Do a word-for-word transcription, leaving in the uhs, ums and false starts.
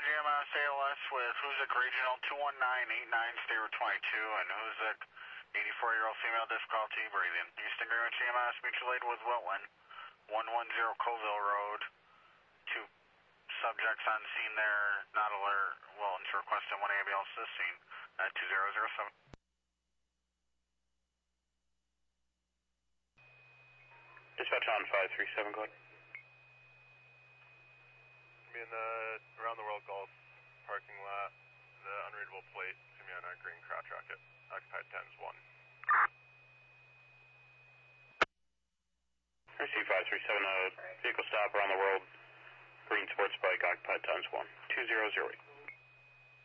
G M S A L S with Hoosick Regional two one nine eight nine, stay with twenty-two, and Hoosick, eighty-four-year-old female, difficulty breathing. Eastern Greenwich G M S, mutual aid with Wilton, one one zero Colville Road. Two subjects on scene there, not alert. Wilton's requesting one ambulance to the scene at two zero zero seven. Dispatch on five three seven, go ahead. Be in the around the world golf parking lot. The unreadable plate is gonna be on our green crotch rocket. Occupied times one. R C five three seven, uh, vehicle stop around the world. Green sports bike, occupied times one. Two zero zero eight.